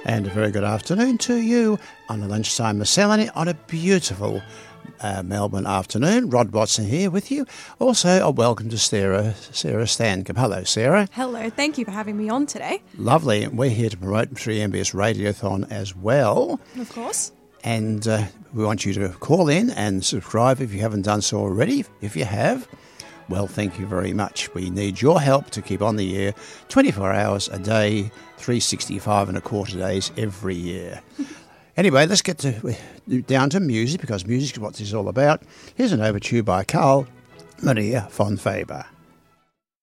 And a very good afternoon to you on a lunchtime miscellany on a beautiful Melbourne afternoon. Rod Watson here with you. Also, a welcome to Sarah Stancombe. Hello, Sarah. Hello. Thank you for having me on today. Lovely. We're here to promote 3MBS Radiothon as well. Of course. And we want you to call in and subscribe if you haven't done so already. If you have, well, thank you very much. We need your help to keep on the air 24 hours a day, 365 and a quarter days every year. Anyway, let's get down to music, because music is what this is all about. Here's an overture by Carl Maria von Faber.